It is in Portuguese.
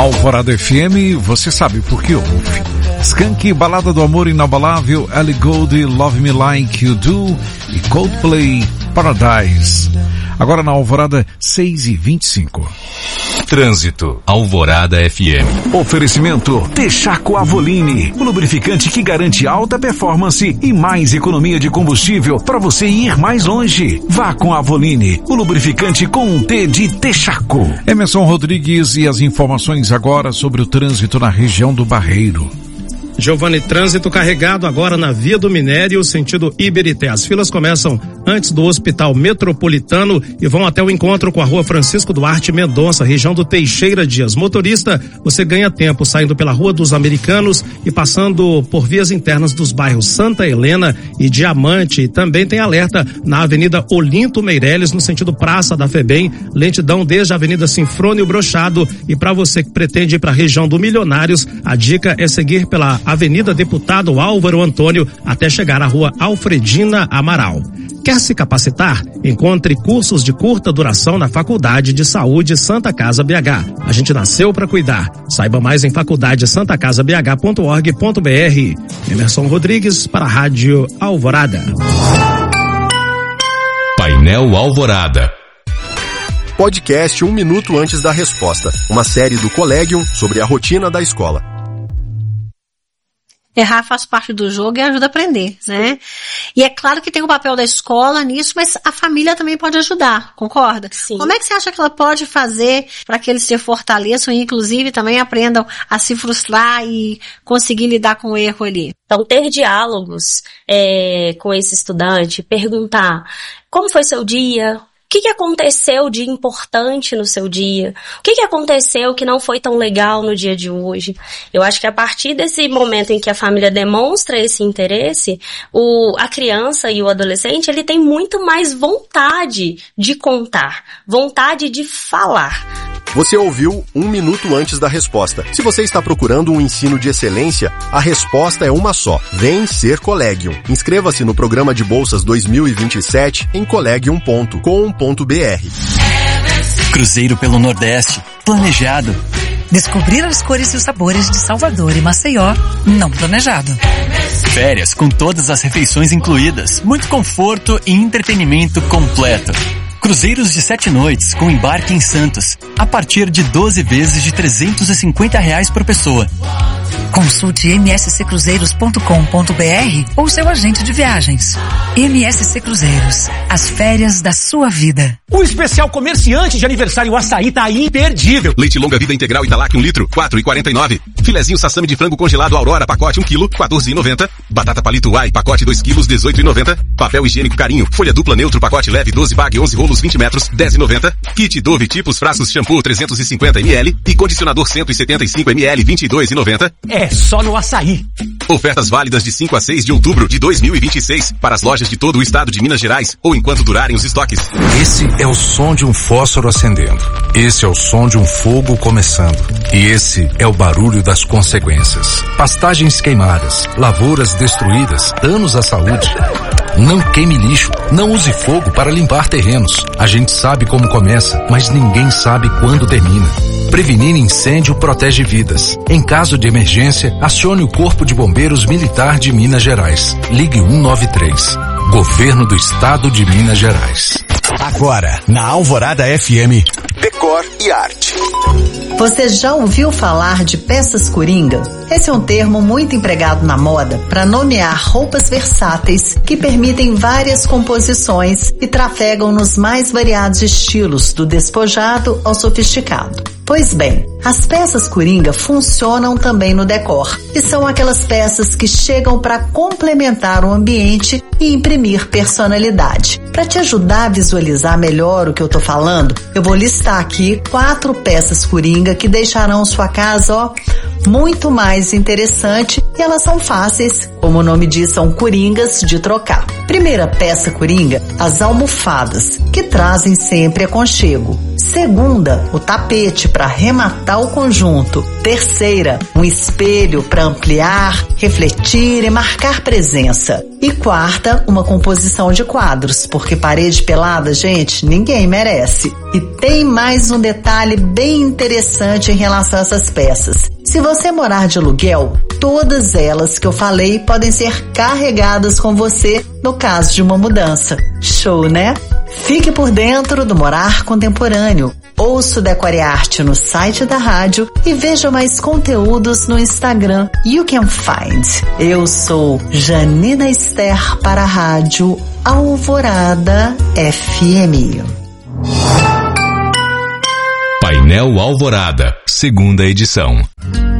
Alvorada FM, você sabe por que ouve. Skank, Balada do Amor Inabalável, Ellie Goulding, Love Me Like You Do e Coldplay, Paradise. Agora na Alvorada 6h25. Trânsito, Alvorada FM. Oferecimento Texaco Avoline, o lubrificante que garante alta performance e mais economia de combustível para você ir mais longe. Vá com a Avoline, o lubrificante com um T de Texaco. Emerson Rodrigues e as informações agora sobre o trânsito na região do Barreiro. Giovanni, trânsito carregado agora na Via do Minério, sentido Iberité. As filas começam antes do Hospital Metropolitano e vão até o encontro com a Rua Francisco Duarte Mendonça, região do Teixeira Dias. Motorista, você ganha tempo saindo pela Rua dos Americanos e passando por vias internas dos bairros Santa Helena e Diamante. E também tem alerta na Avenida Olinto Meireles, no sentido Praça da Febem, lentidão desde a Avenida Sinfrônio Brochado. E para você que pretende ir para a região do Milionários, a dica é seguir pela Avenida Deputado Álvaro Antônio até chegar à Rua Alfredina Amaral. Quer se capacitar? Encontre cursos de curta duração na Faculdade de Saúde Santa Casa BH. A gente nasceu para cuidar. Saiba mais em faculdadesantacasabh.org.br. Emerson Rodrigues para a Rádio Alvorada. Painel Alvorada. Podcast 1 minuto antes da resposta. Uma série do Collegium sobre a rotina da escola. Errar faz parte do jogo e ajuda a aprender, né? E é claro que tem o papel da escola nisso, mas a família também pode ajudar, concorda? Sim. Como é que você acha que ela pode fazer para que eles se fortaleçam e inclusive também aprendam a se frustrar e conseguir lidar com o erro ali? Então, ter diálogos com esse estudante, perguntar como foi seu dia, o que aconteceu de importante no seu dia? O que aconteceu que não foi tão legal no dia de hoje? Eu acho que a partir desse momento em que a família demonstra esse interesse, a criança e o adolescente, ele tem muito mais vontade de contar, vontade de falar. Você ouviu 1 minuto antes da resposta. Se você está procurando um ensino de excelência, a resposta é uma só. Vem ser Collegium. Inscreva-se no programa de bolsas 2027 em collegium.com.br. Cruzeiro pelo Nordeste. Planejado. Descobrir as cores e os sabores de Salvador e Maceió. Não planejado. Férias com todas as refeições incluídas. Muito conforto e entretenimento completo. Cruzeiros de 7 noites com embarque em Santos, a partir de 12 vezes de R$350 por pessoa. Consulte msccruzeiros.com.br ou seu agente de viagens. MSC Cruzeiros, as férias da sua vida. O especial comerciante de aniversário Açaí tá imperdível. Leite longa vida integral Italac 1 litro, R$4,49. Filezinho sassami de frango congelado Aurora, pacote 1 kg, R$14,90. Batata palito Uai, pacote 2 kg, R$18,90. Papel higiênico Carinho, folha dupla neutro, pacote leve 12 bag 11 rolos 20 metros, R$10,90. Kit Dove tipos frascos shampoo 350 ml e condicionador 175 ml, R$22,90. É só no Açaí. Ofertas válidas de 5 a 6 de outubro de 2026 para as lojas de todo o estado de Minas Gerais ou enquanto durarem os estoques. Esse é o som de um fósforo acendendo. Esse é o som de um fogo começando. E esse é o barulho das consequências. Pastagens queimadas, lavouras destruídas, danos à saúde. Não queime lixo, não use fogo para limpar terrenos. A gente sabe como começa, mas ninguém sabe quando termina. Prevenir incêndio protege vidas. Em caso de emergência, acione o Corpo de Bombeiros Militar de Minas Gerais. Ligue 193. Governo do Estado de Minas Gerais. Agora, na Alvorada FM, Decor e Arte. Você já ouviu falar de peças coringa? Esse é um termo muito empregado na moda para nomear roupas versáteis que permitem várias composições e trafegam nos mais variados estilos, do despojado ao sofisticado. Pois bem, as peças coringa funcionam também no decor e são aquelas peças que chegam para complementar o ambiente e imprimir personalidade. Para te ajudar a visualizar melhor o que eu tô falando, eu vou listar aqui 4 peças coringa que deixarão sua casa, muito mais interessante, e elas são fáceis, como o nome diz, são coringas de trocar. Primeira peça coringa, as almofadas, que trazem sempre aconchego. Segunda, o tapete para arrematar o conjunto. Terceira, um espelho para ampliar, refletir e marcar presença. E quarta, uma composição de quadros, porque parede pelada, gente, ninguém merece. E tem mais um detalhe bem interessante em relação a essas peças. Se você morar de aluguel, todas elas que eu falei podem ser carregadas com você no caso de uma mudança. Show, né? Fique por dentro do Morar Contemporâneo. Ouça o Decore Arte no site da rádio e veja mais conteúdos no Instagram You Can Find. Eu sou Janina Esther para a Rádio Alvorada FM. Painel Alvorada, segunda edição.